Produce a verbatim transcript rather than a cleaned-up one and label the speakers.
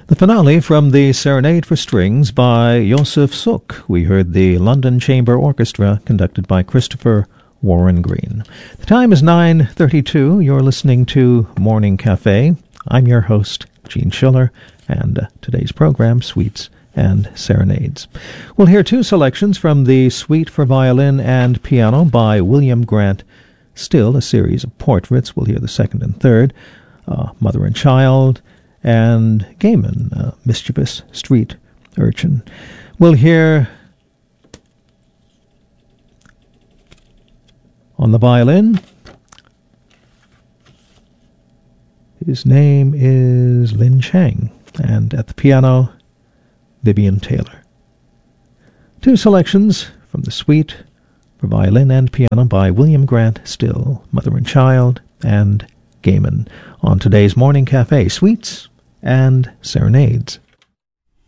Speaker 1: The finale from the Serenade for Strings by Josef Suk. We heard the London Chamber Orchestra conducted by Christopher Warren Green. The time is nine thirty-two. You're listening to Morning Cafe. I'm your host, Gene Schiller, and uh, today's program, Suites and Serenades. We'll hear two selections from the Suite for Violin and Piano by William Grant Still, a series of portraits. We'll hear the second and third, uh, Mother and Child, and Gaiman, a mischievous street urchin. We'll hear on the violin, his name is Lin Chang, and at the piano, Vivian Taylor. Two selections from the Suite for Violin and Piano by William Grant Still, Mother and Child, and Gaiman on today's Morning Cafe, Suites and Serenades.